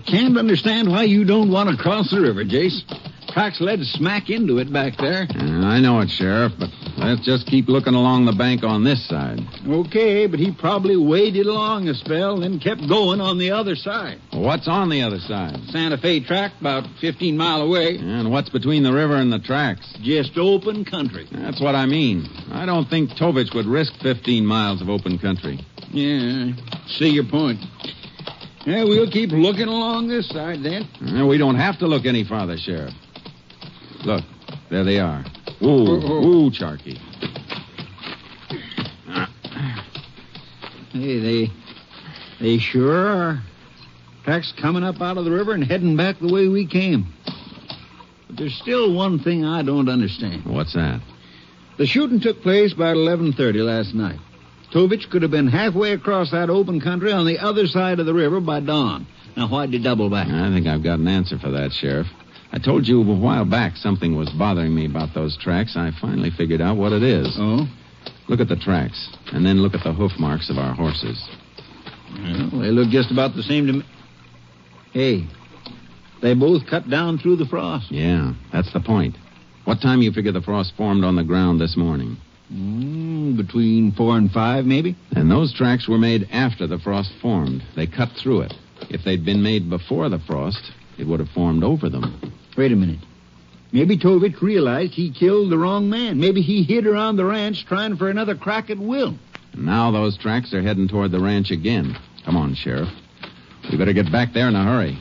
can't understand why you don't want to cross the river, Jace. Tracks led smack into it back there. I know it, Sheriff, but let's just keep looking along the bank on this side. Okay, but he probably waded along a spell, then kept going on the other side. What's on the other side? Santa Fe track, about 15 mile away. And what's between the river and the tracks? Just open country. That's what I mean. I don't think Tovich would risk 15 miles of open country. Yeah, see your point. Yeah, we'll keep looking along this side, then. We don't have to look any farther, Sheriff. Look, there they are. Ooh, Charky. Hey, they sure are. Tracks coming up out of the river and heading back the way we came. But there's still one thing I don't understand. What's that? The shooting took place about 11:30 last night. Tovich could have been halfway across that open country on the other side of the river by dawn. Now, why'd you double back? I think I've got an answer for that, Sheriff. I told you a while back something was bothering me about those tracks. I finally figured out what it is. Oh? Look at the tracks, and then look at the hoof marks of our horses. Well, they look just about the same to me. Hey, they both cut down through the frost. Yeah, that's the point. What time you figure the frost formed on the ground this morning? Between 4 and 5, maybe? And those tracks were made after the frost formed. They cut through it. If they'd been made before the frost, it would have formed over them. Wait a minute. Maybe Tovich realized he killed the wrong man. Maybe he hid around the ranch trying for another crack at Will. And now those tracks are heading toward the ranch again. Come on, Sheriff. We better get back there in a hurry.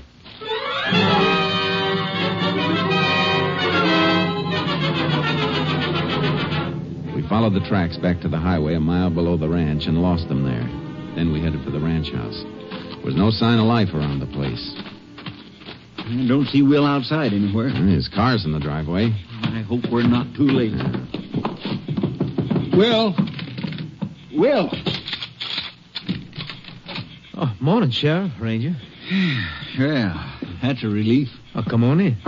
We followed the tracks back to the highway a mile below the ranch and lost them there. Then we headed for the ranch house. There was no sign of life around the place. I don't see Will outside anywhere. His car's in the driveway. I hope we're not too late. Will! Oh, morning, Sheriff, Ranger. Yeah, that's a relief. Oh, come on in.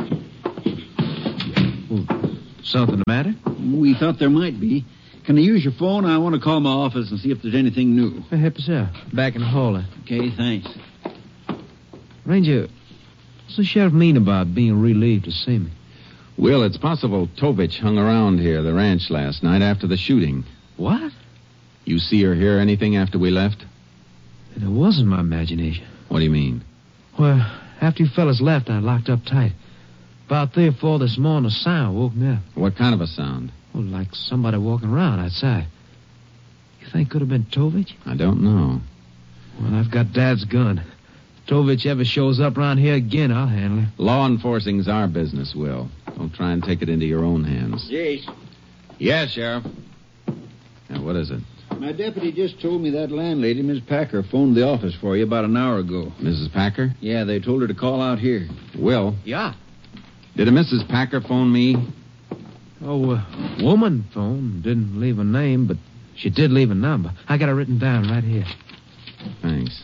Well, something the matter? We thought there might be. Can I use your phone? I want to call my office and see if there's anything new. Help yourself. Back in the hall. Okay, thanks. Ranger, what's the sheriff mean about being relieved to see me? Will, it's possible Tovich hung around here, the ranch, last night after the shooting. What? You see or hear anything after we left? It wasn't my imagination. What do you mean? Well, after you fellas left, I locked up tight. About 3 or 4 this morning, a sound woke me up. What kind of a sound? Well, like somebody walking around outside. You think could have been Tovich? I don't know. Well, I've got Dad's gun. If Tovich ever shows up around here again, I'll handle him. Law enforcing's our business, Will. Don't try and take it into your own hands. Jace. Yes, Sheriff. Now, what is it? My deputy just told me that landlady, Miss Packer, phoned the office for you about an hour ago. Mrs. Packer? Yeah, they told her to call out here. Will? Yeah. Did a Mrs. Packer phone me? Oh, woman phone. Didn't leave a name, but she did leave a number. I got it written down right here. Thanks.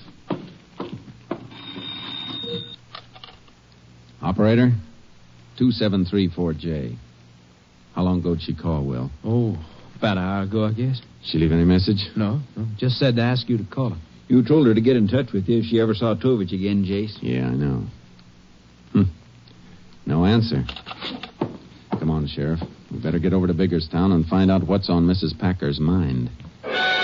Operator? 2734J. How long ago did she call, Will? Oh, about an hour ago, I guess. She leave any message? No. Just said to ask you to call her. You told her to get in touch with you if she ever saw Tovich again, Jace. Yeah, I know. No answer. Come on, Sheriff. We better get over to Biggerstown and find out what's on Mrs. Packer's mind.